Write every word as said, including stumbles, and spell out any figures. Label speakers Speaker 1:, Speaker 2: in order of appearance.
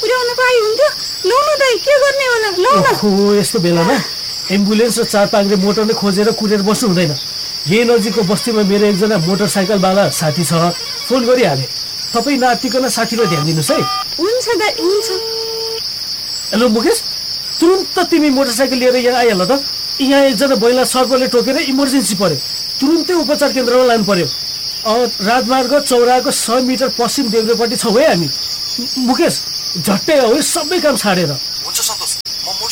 Speaker 1: पुर्याउन पाए हुन्थ्यो। लौ न दाइ, के गर्ने होला, लौ न।
Speaker 2: ओहो, यस्तो बेलामा एम्बुलेन्स र चार पाङ्ग्रे मोटर नै खोजेर कुरेर बस्नु हुँदैन। यही नजिकको बस्तीमा मेरो एकजना मोटरसाइकलवाला साथी छ, फोन गरिहाले। तपाईँ नातिकन साथीलाई ध्यान दिनुहोस् है।
Speaker 1: हुन्छ दाइ, हुन्छ।
Speaker 2: हेलो मुकेश, तुरुन्त तिमी मोटरसाइकल लिएर यहाँ आइहाल त। यहाँ एकजना महिला सर्पले टोकेर इमर्जेन्सी पर्यो, तुरुन्तै उपचार केन्द्रमा लानु पर्यो। राजमार्ग चौराको सय मिटर पश्चिम देब्रेपट्टि छौँ है हामी। मुकेश, झट्टै हो, सबै काम छाडेर।